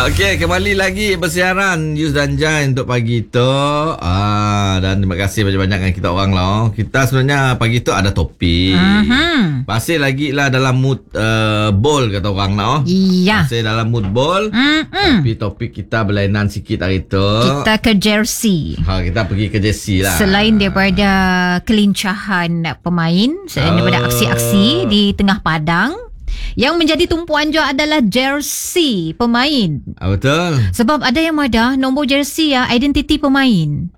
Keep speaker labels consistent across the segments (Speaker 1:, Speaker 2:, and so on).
Speaker 1: Okey, kembali lagi bersiaran Yus dan Jai untuk pagi tu. Dan terima kasih banyak-banyak dengan kita orang lah. Kita sebenarnya pagi tu ada topik. Masih lagi lah dalam mood bowl kata orang lah.
Speaker 2: Iya.
Speaker 1: Masih dalam mood bowl. Tapi topik kita berlainan sikit hari tu.
Speaker 2: Kita ke jersey.
Speaker 1: Kita pergi ke jersey lah.
Speaker 2: Selain daripada kelincahan pemain, selain daripada aksi-aksi di tengah padang, yang menjadi tumpuan juga adalah jersey pemain.
Speaker 1: Betul.
Speaker 2: Sebab ada yang madah nombor jersey identiti pemain.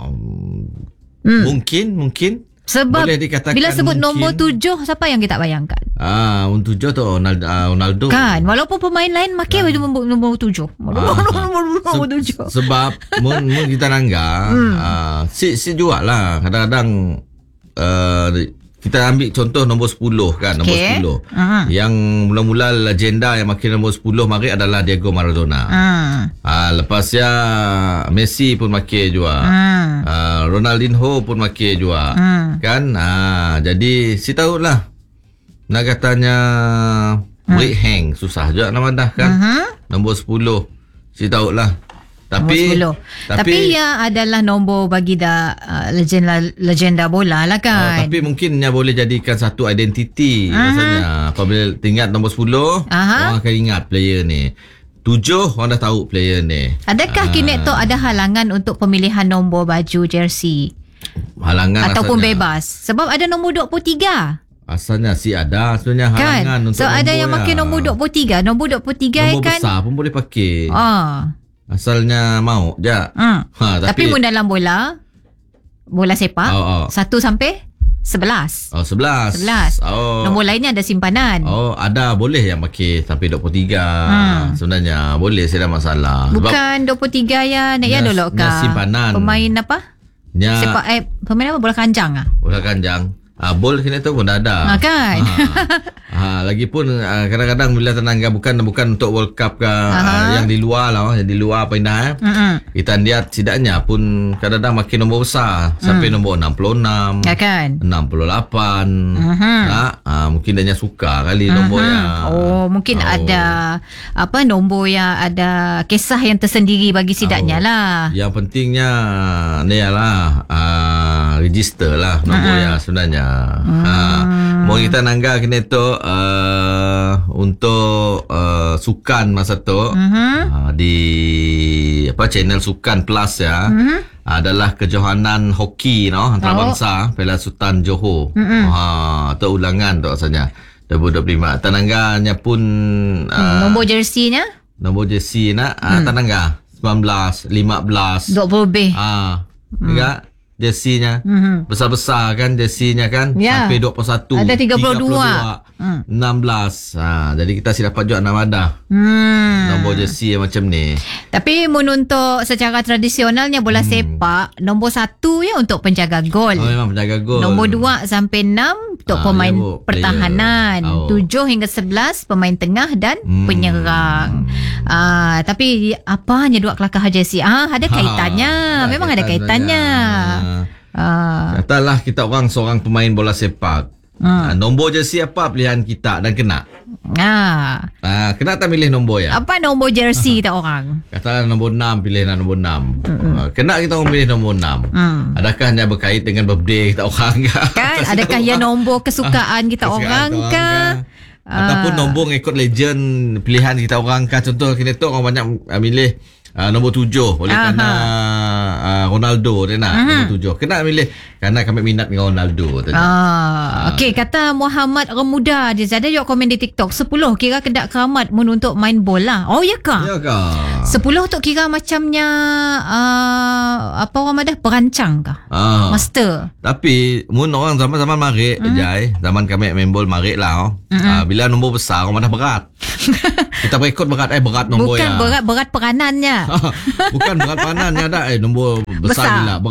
Speaker 1: Mungkin.
Speaker 2: Sebab
Speaker 1: boleh dikatakan
Speaker 2: bila sebut
Speaker 1: mungkin.
Speaker 2: nombor 7, siapa yang kita bayangkan?
Speaker 1: Nombor 7 tu Ronaldo.
Speaker 2: Kan, walaupun pemain lain makai nombor 7. Nombor 7.
Speaker 1: Sebab mun kita nangga si jual lah. Kadang-kadang kita ambil contoh nombor 10 kan, nombor 10. Yang mula-mula legenda yang makin nombor 10 mari adalah Diego Maradona. Lepas ya Messi pun makin juga. Ronaldinho pun makin juga. Kan? Jadi si tahu lah. Nak katanya break hang susah juga nama dah kan. Nombor 10. Si tahu lah. Tapi ia adalah nombor bagi legenda bola lah kan. Tapi mungkin dia boleh jadikan satu identiti rasanya. Apabila ingat nombor 10, orang akan ingat player ni. 7 orang dah tahu player ni.
Speaker 2: Adakah kini tu ada halangan untuk pemilihan nombor baju jersey?
Speaker 1: Halangan
Speaker 2: ataupun
Speaker 1: asalnya
Speaker 2: bebas? Sebab ada nombor 23.
Speaker 1: Asalnya ada sebenarnya halangan
Speaker 2: kan?
Speaker 1: untuk
Speaker 2: so ada yang pakai nombor 23. Nombor 23
Speaker 1: nombor
Speaker 2: kan
Speaker 1: besar pun boleh pakai. Asalnya mau je.
Speaker 2: Tapi pun dalam bola sepak 1 sampai 11.
Speaker 1: 11.
Speaker 2: Nombor lainnya ada simpanan.
Speaker 1: Ada boleh yang pakai sampai 23. Sebenarnya boleh, tidak masalah.
Speaker 2: Bukan 23 ya nak ya dulu kah?
Speaker 1: Simpanan.
Speaker 2: Pemain apa? Sepak pemain apa? Bola kanjang
Speaker 1: Bola kanjang. Bol kini tu pun dah ada.
Speaker 2: Kan?
Speaker 1: Lagipun kadang-kadang bila tenangga bukan untuk World Cup ke yang di luar lah, yang di luar pindah. Kita lihat setidaknya pun kadang-kadang makin nombor besar sampai nombor 66.
Speaker 2: Ya kan?
Speaker 1: 68. Mungkin dia suka kali nombor yang.
Speaker 2: Mungkin ada nombor yang ada kisah yang tersendiri bagi setidaknya lah.
Speaker 1: Yang pentingnya ni lah register lah nombor yang sebenarnya. Mau kita nangga kini tu untuk sukan masa tu di channel Sukan Plus ya. Adalah kejohanan hoki antarabangsa Piala Sultan Johor. Atau ulangan tu rasanya 2025. Tanangganya pun
Speaker 2: nombor jersey-nya?
Speaker 1: Nombor jersey nak tanangga 19, 15,
Speaker 2: 20 lebih.
Speaker 1: Enggak jersey-nya besar-besar kan jersey-nya kan sampai 21,
Speaker 2: ada 32,
Speaker 1: 16. Jadi kita dapat juga nama dah nombor jersey yang macam ni.
Speaker 2: Tapi untuk secara tradisionalnya bola sepak nombor 1 ya untuk penjaga gol.
Speaker 1: Memang penjaga gol.
Speaker 2: Nombor 2 sampai 6 untuk pemain pertahanan. 7 hingga 11 pemain tengah dan penyerang. Tapi apa hanya 2 kelakar jersey? Ada kaitannya. Memang ada kaitannya.
Speaker 1: Katalah kita orang seorang pemain bola sepak. Nombor jersey apa pilihan kita dan kena? Kena tak pilih nombor ya?
Speaker 2: Apa nombor jersey kita orang?
Speaker 1: Katalah nombor 6, pilih nombor 6. Kena kita orang pilih nombor 6. Adakah hanya berkait dengan birthday kita orang
Speaker 2: kan? Adakah ia nombor kesukaan kita orang kah?
Speaker 1: Ataupun nombor ikut legend pilihan kita orang kah? Contoh kita tu orang banyak milih nombor 7 oleh kerana Ronaldo dia nak nombor 7. Kena milih kerana kami minat dengan Ronaldo tadi.
Speaker 2: Okey, kata Muhammad Remuda dia ada juga komen di TikTok 10 kira kedak keramat untuk main bola. Ya kah? 10 tu kira macamnya apa orang madah perancang kah? Master.
Speaker 1: Tapi mun orang zaman-zaman marik Jai, zaman kami main bola marik lah. Bila nombor besar orang madah berat. Kita berekod berat nombor
Speaker 2: bukan berat peranannya.
Speaker 1: Bukan berat peranannya dah nombor besar bila berat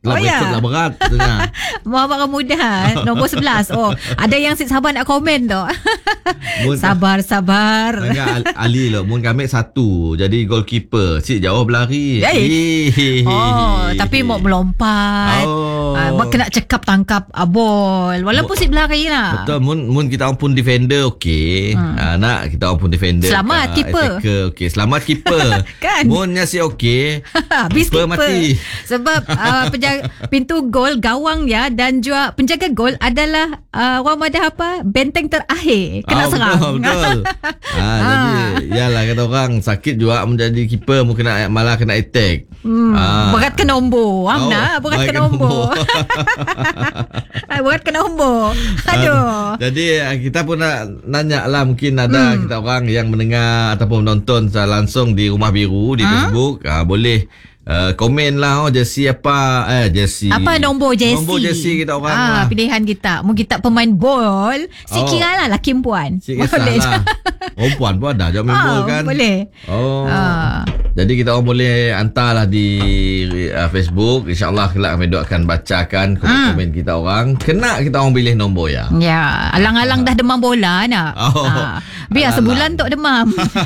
Speaker 1: Lah berat.
Speaker 2: Muhammad Ramuda nombor 11. Oh, ada yang sabar nak komen tu. Sabar.
Speaker 1: Ali lah. Mun kami 1. Jadi goalkeeper. Cik jauh berlari.
Speaker 2: Tapi mau melompat. Kena cekap tangkap bol. Walaupun si berlari lah.
Speaker 1: Betul. Mun kita pun defender okey. Nak kita pun defender.
Speaker 2: Selamat keeper.
Speaker 1: Okey, selamat keeper.
Speaker 2: Kan?
Speaker 1: Munnya si okey.
Speaker 2: Habis keeper
Speaker 1: mati.
Speaker 2: Sebab pintu gol gawang ya dan juga penjaga gol adalah orang ada benteng terakhir kena serang.
Speaker 1: Betul. Jadi yalah kata orang sakit juga menjadi keeper mungkin malah kena attack.
Speaker 2: Berat ke nombor. Berat ke nombor. Berat ke nombor. Aduh.
Speaker 1: Jadi kita pun nak nanya lah, mungkin ada kita orang yang mendengar ataupun menonton secara langsung di Rumah Biru di Facebook, boleh komen lah jersey apa nombor jersey kita orang lah.
Speaker 2: Pilihan kita mungkin kita pemain bol kira lah laki perempuan
Speaker 1: boleh lah. Perempuan pun ada je main bol kan
Speaker 2: boleh.
Speaker 1: Jadi kita orang boleh hantar lah di Facebook. InsyaAllah kelak kami akan bacakan komen kita orang. Kena kita orang pilih nombor ya.
Speaker 2: Ya, alang-alang dah demam bola nak. Biar sebulan tok demam.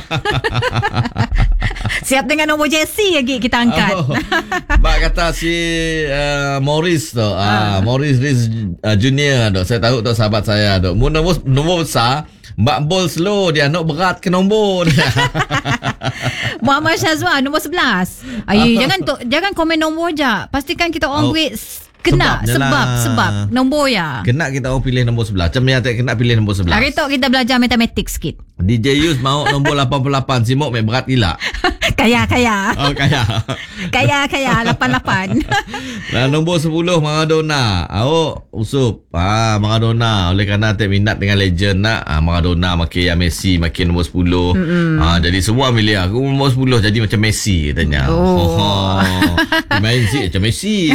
Speaker 2: Siap dengan nombor jersey lagi kita angkat.
Speaker 1: Mbak kata si Morris tu, Morris Riz Junior tu. Saya tahu tu sahabat saya tu. Nombor besar, Mbak bol slow dia nak berat ke nombor.
Speaker 2: Muhammad Syazwan nombor 11. Jangan komen nombor je. Pastikan kita orang buat kena sebab nombor ya.
Speaker 1: Kena kita orang pilih nombor 11. Macam yang tak kena pilih nombor 11.
Speaker 2: Hari tu kita belajar matematik sikit.
Speaker 1: DJ Yus mau nombor 88. Simok main berat gila.
Speaker 2: Kaya. Kaya 88.
Speaker 1: Nah, nombor 10 Maradona. Usup. Maradona. Oleh kerana tak minat dengan legend nak. Maradona makin Messi makin nombor 10. Jadi semua milih aku nombor 10 jadi macam Messi katanya. Main si macam Messi.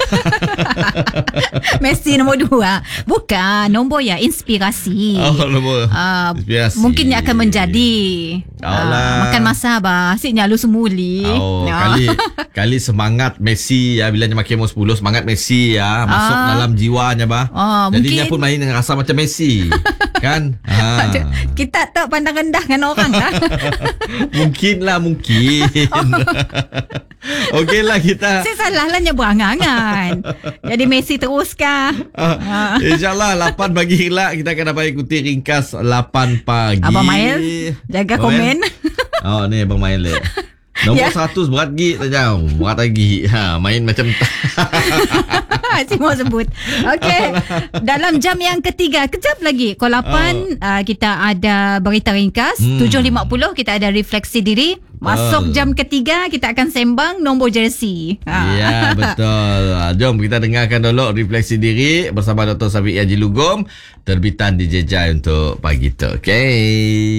Speaker 2: Messi nombor 2. Bukan nombor ya inspirasi.
Speaker 1: Nombor inspirasi.
Speaker 2: Mungkin dia akan menjadi makan masa asyiknya lu semuli.
Speaker 1: Kali semangat Messi ya, bila dia makin nombor 10 semangat Messi ya masuk dalam jiwanya jadinya pun main dengan rasa macam Messi. Kan?
Speaker 2: Kita tak pandang rendah dengan orang kan?
Speaker 1: Mungkin. Okeylah kita.
Speaker 2: Saya salah lah berangan. Jadi Messi teruskah?
Speaker 1: InsyaAllah 8 pagi lah kita akan dapat ikuti ringkas 8 pagi.
Speaker 2: Abang Mail jaga komen.
Speaker 1: Ni Abang Mail nombor 100 berat gig saja. Berat lagi. Main macam
Speaker 2: Semua sebut. Okey. Dalam jam yang ketiga, kejap lagi. Pukul 8 kita ada berita ringkas. 7.50 kita ada refleksi diri. Masuk jam ketiga kita akan sembang nombor jersey.
Speaker 1: Ya, betul. Jom kita dengarkan dulu refleksi diri bersama Dr. Safiq Haji Lugum, terbitan DJ Jai untuk pagi tu. Okey.